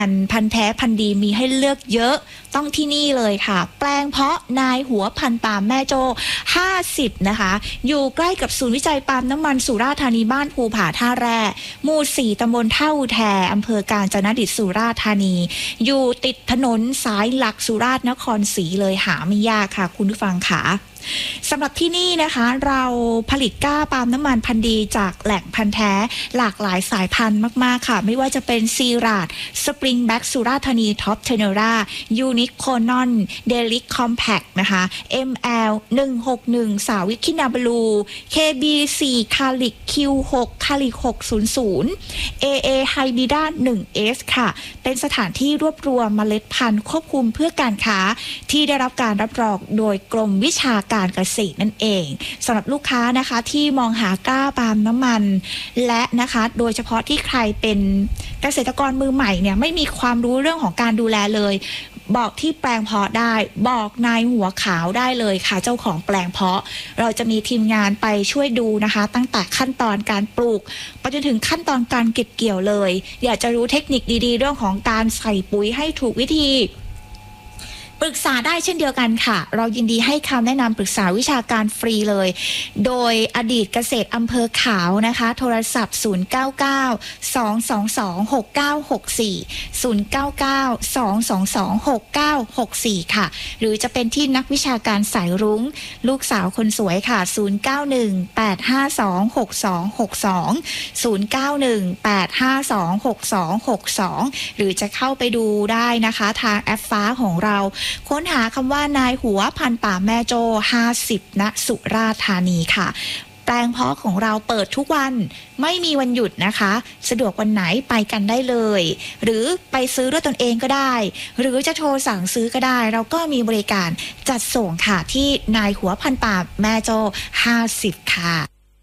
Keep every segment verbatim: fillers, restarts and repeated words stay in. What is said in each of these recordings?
พันธุ์แท้พันธุ์ดีมีให้เลือกเยอะต้องที่นี่เลยค่ะแปลงเพาะนายหัวพันธุ์ปาล์มแม่โจ้ห้าสิบนะคะอยู่ใกล้กับศูนย์วิจัยปาล์มน้ำมันสุราษฎร์ธานีบ้านภูผาท่าแร่หมู่สี่ตำบลท่าอุแทอำเภอกาญจนดิตสุราษฎร์ธานีอยู่ติดถนนสายหลักสุราษฎร์นครศรีเลยหาไม่ยากค่ะคุณผู้ฟังค่ะสำหรับที่นี่นะคะเราผลิตก้าปาล์มน้ำมันพันธุ์ดีจากแหล่งพันธุ์แท้หลากหลายสายพันธุ์มากๆค่ะไม่ว่าจะเป็นซีราดสปริงแบ็กสุราษฎร์ธานีท็อปเทเนรายูนิคโคนอนเดลิคคอมแพคนะคะ เอ็ม แอล หนึ่งหกหนึ่ง สาวิคินาบลู เค บี สี่ คาลิก คิว หก คาลิก หกศูนย์ศูนย์ เอ เอ ไฮบิด้า หนึ่ง เอส ค่ะเป็นสถานที่รวบรวมเมล็ดพันธุ์ควบคุมเพื่อการค้าที่ได้รับการรับรองโดยกรมวิชาการเกษตรนั่นเองสำหรับลูกค้านะคะที่มองหากล้าปาล์มน้ำมันและนะคะโดยเฉพาะที่ใครเป็นเกษตรกรมือใหม่เนี่ยไม่มีความรู้เรื่องของการดูแลเลยบอกที่แปลงเพาะได้บอกนายหัวขาวได้เลยค่ะเจ้าของแปลงเพาะเราจะมีทีมงานไปช่วยดูนะคะตั้งแต่ขั้นตอนการปลูกไปจนถึงขั้นตอนการเก็บเกี่ยวเลยอยากจะรู้เทคนิคดีๆเรื่องของการใส่ปุ๋ยให้ถูกวิธีปรึกษาได้เช่นเดียวกันค่ะเรายินดีให้คำแนะนำปรึกษาวิชาการฟรีเลยโดยอดีตเกษตรอำเภอขาวนะคะโทรศัพท์ศูนย์ เก้า เก้า สอง สอง สอง หก เก้า หก สี่ ศูนย์ เก้า เก้า สอง สอง สอง หก เก้า หก สี่ค่ะหรือจะเป็นที่นักวิชาการสายรุ้งลูกสาวคนสวยค่ะศูนย์ เก้า หนึ่ง แปด ห้า สอง หก สอง หก สอง ศูนย์ เก้า หนึ่ง แปด ห้า สอง หก สอง หก สองหรือจะเข้าไปดูได้นะคะทางแอปฟ้าของเราค้นหาคำว่านายหัวพันธุ์ปาล์มแม่โจ้ห้าสิบณสุราษฎร์ธานีค่ะแปลงเพาะของเราเปิดทุกวันไม่มีวันหยุดนะคะสะดวกวันไหนไปกันได้เลยหรือไปซื้อด้วยตนเองก็ได้หรือจะโทรสั่งซื้อก็ได้เราก็มีบริการจัดส่งค่ะที่นายหัวพันธุ์ปาล์มแม่โจ้ห้าสิบค่ะ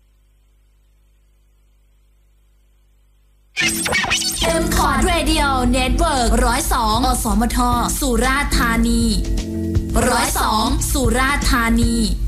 เอ็มคอร์ดเรดิโอเน็ตเวิร์กร้อยสองอสมทสุราษฎร์ธานีร้อยสองสุราษฎร์ธานี